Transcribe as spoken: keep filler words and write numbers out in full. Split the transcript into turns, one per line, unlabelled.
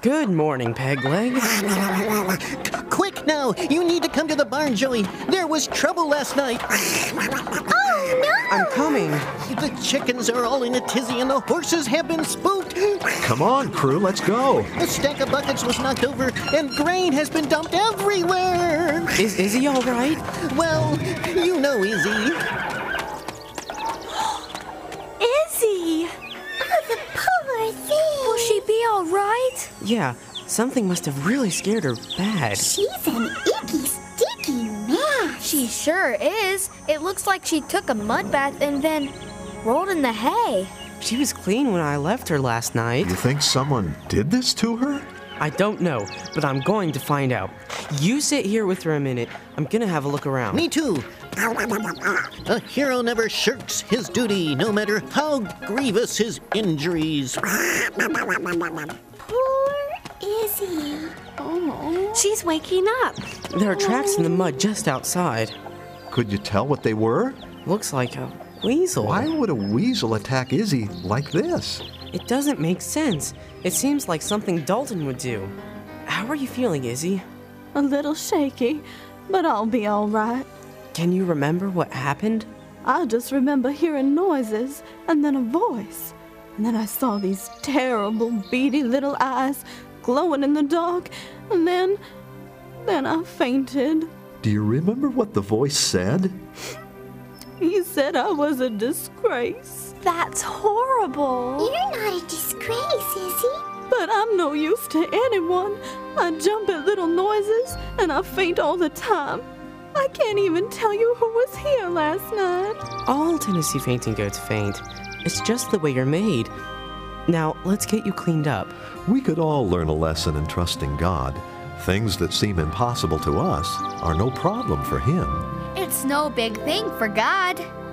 Good morning, Pegleg.
Quick now! You need to come to the barn, Joey. There was trouble last night.
Oh, no!
I'm coming.
The chickens are all in a tizzy and the horses have been spooked.
Come on, crew, let's go.
A stack of buckets was knocked over and grain has been dumped everywhere.
Is Izzy all right?
Well, you know Izzy.
Izzy!
Oh, the poor thing.
Will she be all right?
Yeah, something must have really scared her bad.
She's an icky, sticky mess.
She sure is. It looks like she took a mud bath and then rolled in the hay.
She was clean when I left her last night.
You think someone did this to her?
I don't know, but I'm going to find out. You sit here with her a minute. I'm gonna have a look around.
Me too. A hero never shirks his duty, no matter how grievous his injuries.
Poor Izzy.
Oh. She's waking up.
There are tracks in the mud just outside.
Could you tell what they were?
Looks like a weasel.
Why would a weasel attack Izzy like this?
It doesn't make sense. It seems like something Dalton would do. How are you feeling, Izzy?
A little shaky, but I'll be all right.
Can you remember what happened?
I just remember hearing noises and then a voice. And then I saw these terrible, beady little eyes glowing in the dark. And then, then I fainted.
Do you remember what the voice said?
He said I was a disgrace.
That's horrible.
You're not a disgrace, Izzy.
But I'm no use to anyone. I jump at little noises and I faint all the time. I can't even tell you who was here last night.
All Tennessee fainting goats faint. It's just the way you're made. Now, let's get you cleaned up.
We could all learn a lesson in trusting God. Things that seem impossible to us are no problem for Him.
It's no big thing for God.